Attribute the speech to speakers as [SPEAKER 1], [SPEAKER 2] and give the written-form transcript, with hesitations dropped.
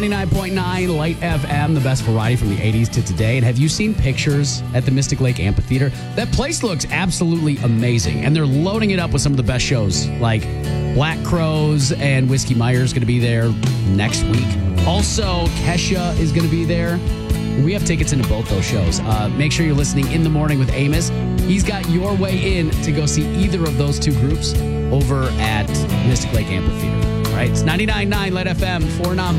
[SPEAKER 1] 99.9 Light FM, the best variety from the 80s to today. And have you seen pictures at the Mystic Lake Amphitheater? That place looks absolutely amazing. And they're loading it up with some of the best shows, like Black Crowes and Whiskey Myers going to be there next week. Also, Kesha is going to be there. We have tickets into both those shows. Make sure you're listening in the morning with Amos. He's got your way in to go see either of those two groups over at Mystic Lake Amphitheater. All right, it's 99.9 Light FM, 4 non